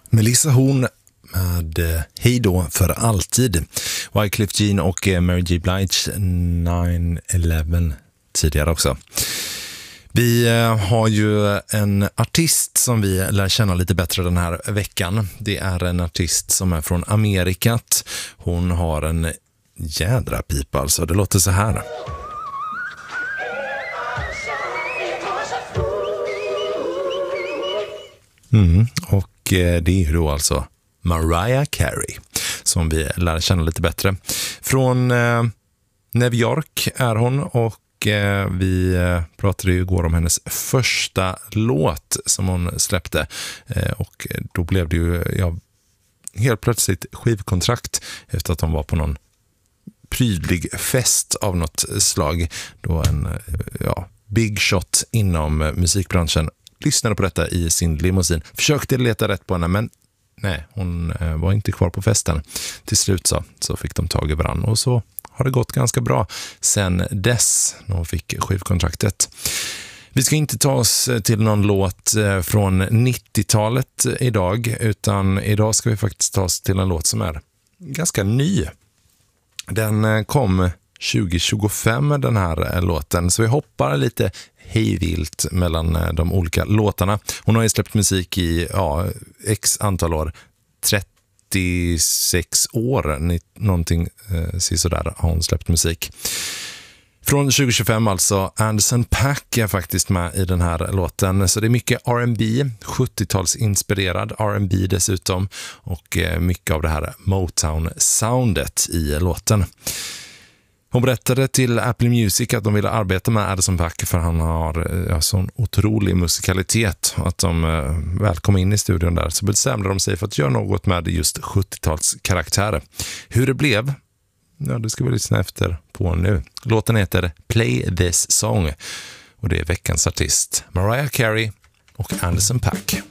Melissa Horn med Hej då för alltid. Wyclef Jean och Mary J. Blige 9/11 tidigare också. Vi har ju en artist som vi lär känna lite bättre den här veckan. Det är en artist som är från Amerikat. Hon har en jädra pipa alltså. Det låter så här. Och det är ju då alltså Mariah Carey som vi lär känna lite bättre. Från New York är hon och vi pratade ju igår om hennes första låt som hon släppte och då blev det ju helt plötsligt skivkontrakt efter att hon var på någon prydlig fest av något slag då en big shot inom musikbranschen lyssnade på detta i sin limousin. Försökte leta rätt på henne men nej, hon var inte kvar på festen. Till slut så fick de tag i varandra och så har det gått ganska bra sen dess när hon fick skivkontraktet. Vi ska inte ta oss till någon låt från 90-talet idag utan idag ska vi faktiskt ta oss till en låt som är ganska ny. Den kom 2025 den här låten så vi hoppar lite hejvilt mellan de olika låtarna. Hon har ju släppt musik i x antal år, 36 år någonting sådär har hon släppt musik. Från 2025 alltså, Anderson .Paak är faktiskt med i den här låten. Så det är mycket R&B, 70-talsinspirerad R&B dessutom och mycket av det här Motown-soundet i låten. Hon berättade till Apple Music att de ville arbeta med Anderson .Paak för han har sån otrolig musikalitet. Att de väl kom in i studion där så bestämde de sig för att göra något med just 70-talskaraktärer. Hur det blev, det ska vi lyssna efter på nu. Låten heter Play This Song och det är veckans artist Mariah Carey och Anderson .Paak.